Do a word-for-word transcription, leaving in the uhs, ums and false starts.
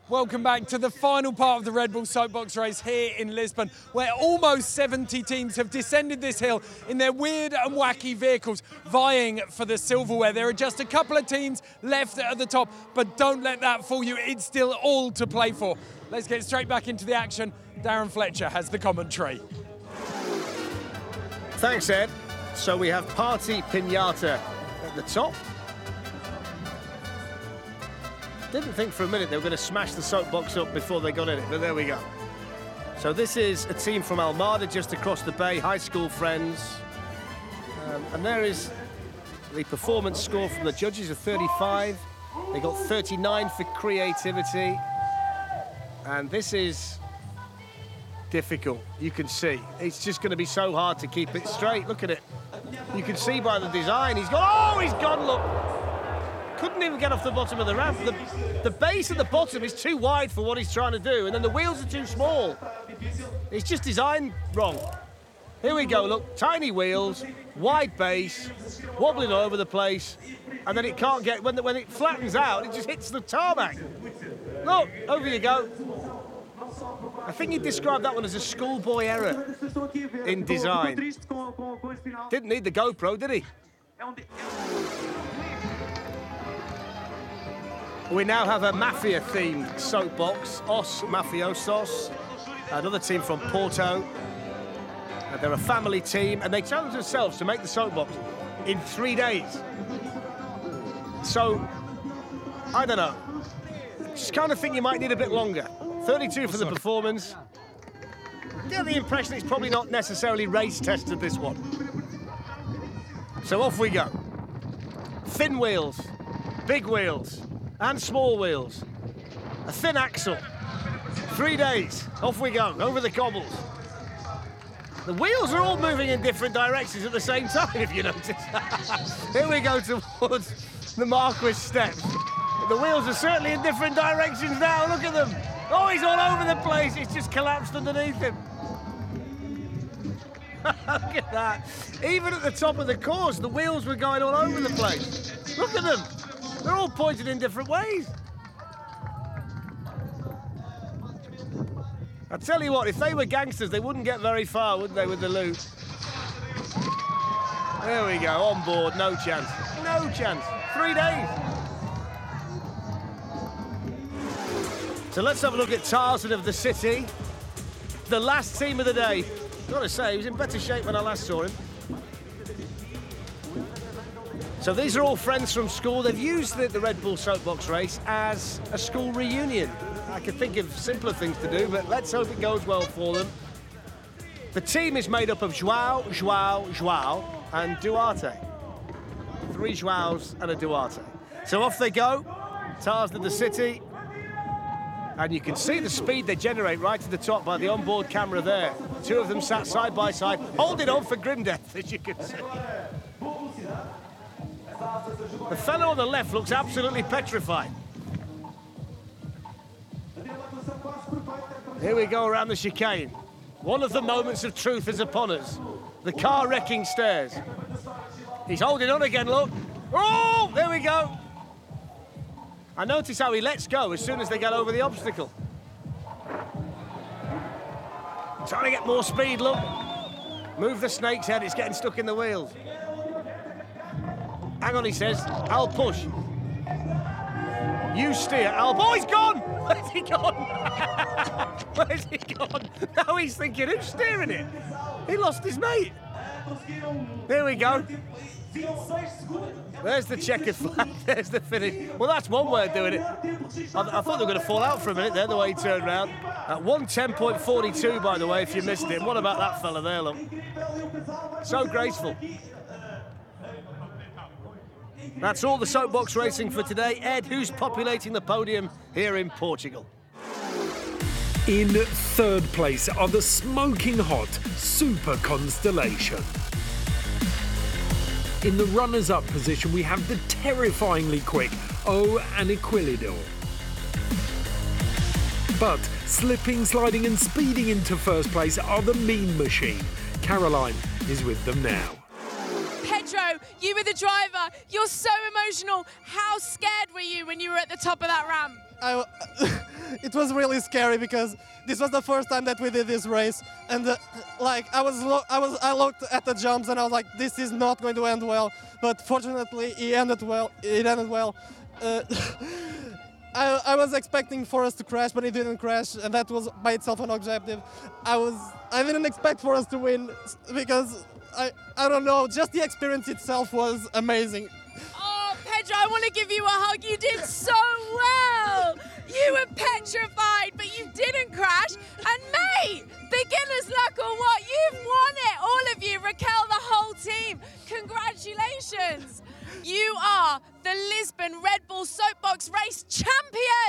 Welcome back to the final part of the Red Bull Soapbox race here in Lisbon, where almost seventy teams have descended this hill in their weird and wacky vehicles, vying for the silverware. There are just a couple of teams left at the top, but don't let that fool you. It's still all to play for. Let's get straight back into the action. Darren Fletcher has the commentary. Thanks, Ed. So we have Party Pinata at the top. Didn't think for a minute they were going to smash the soapbox up before they got in it, but there we go. So this is a team from Almada, just across the bay, high school friends. Um, and there is the performance score from the judges of thirty-five. They got thirty-nine for creativity. And this is difficult, you can see. It's just going to be so hard to keep it straight. Look at it. You can see by the design, he's gone, oh, he's gone, look. Couldn't even get off the bottom of the ramp. The, the base at the bottom is too wide for what he's trying to do, and then the wheels are too small. It's just designed wrong. Here we go, look, tiny wheels, wide base, wobbling all over the place, and then it can't get, when, the, when it flattens out, it just hits the tarmac. Look, over you go. I think you'd describe that one as a schoolboy error in design. Didn't need the GoPro, did he? We now have a Mafia-themed soapbox, Os Mafiosos, another team from Porto. Uh, they're a family team, and they challenged themselves to make the soapbox in three days. So, I don't know. Just kind of think you might need a bit longer. thirty-two for the performance. Get the impression it's probably not necessarily race tested, this one. So off we go. Thin wheels, big wheels, and small wheels. A thin axle. Three days. Off we go, over the cobbles. The wheels are all moving in different directions at the same time, if you notice. Here we go towards the Marquis steps. The wheels are certainly in different directions now. Look at them. Oh, he's all over the place. It's just collapsed underneath him. Look at that. Even at the top of the course, the wheels were going all over the place. Look at them. They're all pointed in different ways. I tell you what, if they were gangsters, they wouldn't get very far, would they, with the loot? There we go, on board, no chance. No chance. Three days. So let's have a look at Tarzan of the City. The last team of the day. Gotta say, he was in better shape when I last saw him. So these are all friends from school. They've used the, the Red Bull Soapbox race as a school reunion. I could think of simpler things to do, but let's hope it goes well for them. The team is made up of Joao, Joao, Joao, and Duarte. Three Joaos and a Duarte. So off they go. Tarzan of the City. And you can see the speed they generate right to the top by the onboard camera there. Two of them sat side by side, holding on for grim death, as you can see. The fellow on the left looks absolutely petrified. Here we go around the chicane. One of the moments of truth is upon us. The car wrecking stairs. He's holding on again, look. Oh, there we go. I notice how he lets go as soon as they get over the obstacle. Trying to get more speed, look. Move the snake's head, it's getting stuck in the wheels. Hang on, he says, I'll push. You steer, I'll... Oh, he's gone! Where's he gone? Where's he gone? Now he's thinking, who's steering it? He lost his mate. There we go. There's the checkered flag, there's the finish. Well, that's one way of doing it. I, I thought they were going to fall out for a minute there, the way he turned around. At one ten point four two, by the way, if you missed it. What about that fella there, look? So graceful. That's all the soapbox racing for today. Ed, who's populating the podium here in Portugal? In third place are the smoking hot Super Constellation. In the runners-up position, we have the terrifyingly quick O and Equilidor. But slipping, sliding and speeding into first place are the Mean Machine. Caroline is with them now. Pedro, you were the driver. You're so emotional. How scared were you when you were at the top of that ramp? I, it was really scary because this was the first time that we did this race, and uh, like I was, lo- I was, I looked at the jumps and I was like, this is not going to end well. But fortunately, it ended well. It ended well. Uh, I, I was expecting Forrest to crash, but he didn't crash, and that was by itself an objective. I was, I didn't expect Forrest to win because I, I don't know, just the experience itself was amazing. Oh, Pedro, I want to give you a hug. You did so well. You were petrified, but you didn't crash. And mate, beginner's luck or what? You've won it, all of you. Raquel, the whole team. Congratulations. You are the Lisbon Red Bull Soapbox Race champion.